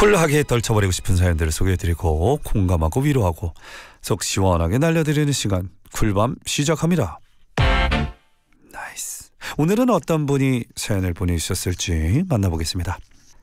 쿨하게 떨쳐버리고 싶은 사연들을 소개해드리고 공감하고 위로하고 속 시원하게 날려드리는 시간, 쿨밤 시작합니다. 나이스. 오늘은 어떤 분이 사연을 보내주셨을지 만나보겠습니다.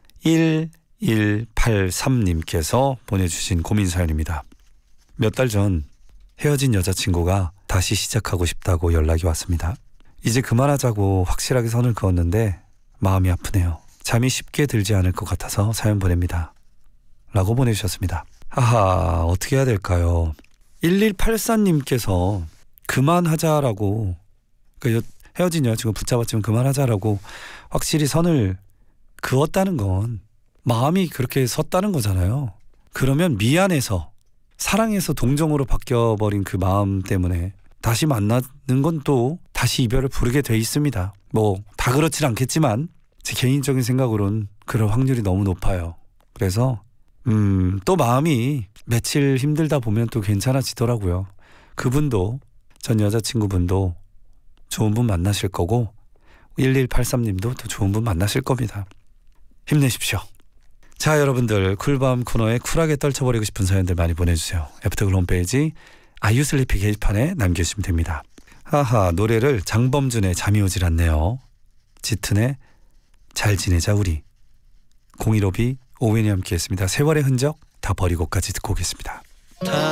1183님께서 보내주신 고민 사연입니다. 몇 달 전 헤어진 여자친구가 다시 시작하고 싶다고 연락이 왔습니다. 이제 그만하자고 확실하게 선을 그었는데 마음이 아프네요. 잠이 쉽게 들지 않을 것 같아서 사연 보냅니다. 라고 보내주셨습니다. 하하, 어떻게 해야 될까요? 1184님께서 그만하자라고, 그러니까 헤어진 여자친구 붙잡았지만 그만하자라고 확실히 선을 그었다는 건 마음이 그렇게 섰다는 거잖아요. 그러면 미안해서, 사랑해서 동정으로 바뀌어버린 그 마음 때문에 다시 만나는 건 또 다시 이별을 부르게 돼 있습니다. 뭐 다 그렇진 않겠지만 제 개인적인 생각으로는 그럴 확률이 너무 높아요. 그래서 또 마음이 며칠 힘들다 보면 또 괜찮아지더라고요. 그분도, 전 여자친구분도 좋은 분 만나실 거고 1183님도 또 좋은 분 만나실 겁니다. 힘내십시오. 자, 여러분들 쿨밤 코너에 쿨하게 떨쳐버리고 싶은 사연들 많이 보내주세요. 애프터글 홈페이지 아이유슬리피 게시판에 남겨주시면 됩니다. 하하, 노래를 장범준의 잠이 오질 않네요. 짙은의 잘 지내자 우리, 015B 오웬이 함께했습니다. 세월의 흔적 다 버리고까지 듣고 오겠습니다.